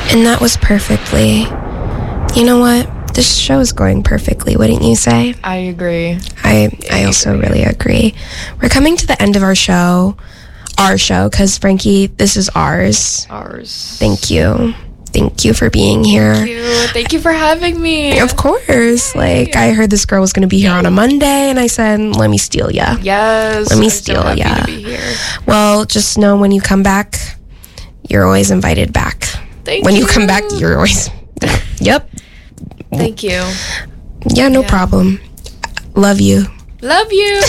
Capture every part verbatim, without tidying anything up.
And that was perfectly. You know what? This show is going perfectly, wouldn't you say? I agree. I, I also agree. really agree. We're coming to the end of our show. Our show, because Frankie, this is ours. Ours. Thank you. Thank you for being here. Thank you. Thank you for having me. Of course. Yay. Like, I heard this girl was going to be here on a Monday, and I said, let me steal ya. Yes. Let me I'm steal so ya. To be here. Well, just know when you come back, you're always invited back. Thank when you. you come back, you're always... Yep. Thank you. Yeah, no yeah. problem. Love you. Love you.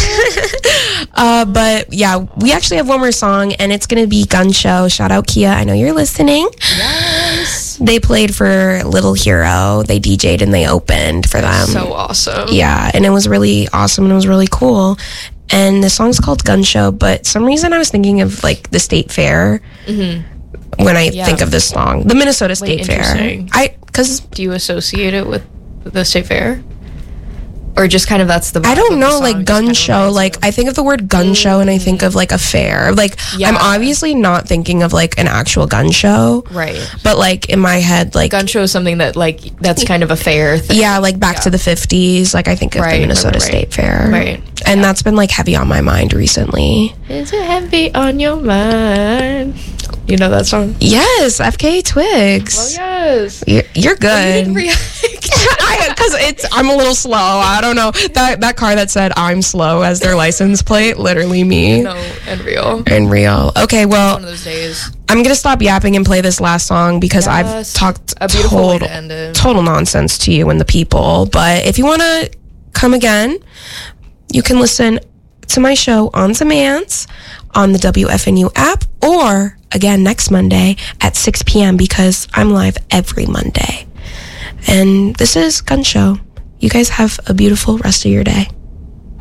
uh, but yeah, we actually have one more song, and it's gonna be Gun Show. Shout out Kia. I know you're listening. Yes. They played for Little Hero. They D J'd and they opened for them. So awesome. Yeah, and it was really awesome and it was really cool. And the song's called Gun Show, but some reason I was thinking of like the State Fair mm-hmm. when I yeah. think of this song. The Minnesota State Wait, Fair. I because do you associate it with the State Fair? Or just kind of that's the vibe I don't know, song, like gun show, like you. I think of the word gun mm. show and I think of like a fair. Like yeah. I'm obviously not thinking of like an actual gun show. Right. But like in my head, like gun show is something that like that's kind of a fair thing. Yeah, like back yeah. to the fifties. Like I think of right, the Minnesota right, right. State Fair. Right. And yeah. that's been like heavy on my mind recently. Is it heavy on your mind? You know that song? Yes, F K A Twigs. Well, yes. You're, you're good. Well, you Because it's I'm a little slow. I don't know. That that car that said I'm slow as their license plate, literally me. No, and real. And real. Okay, well, one of those days. I'm gonna stop yapping and play this last song because yes. I've talked a beautiful total, way to end it. total nonsense to you and the people. But if you want to come again, you can listen to my show on demand on the W F N U app, or again next Monday at six p.m. because I'm live every Monday. And this is Gun Show. You guys have a beautiful rest of your day.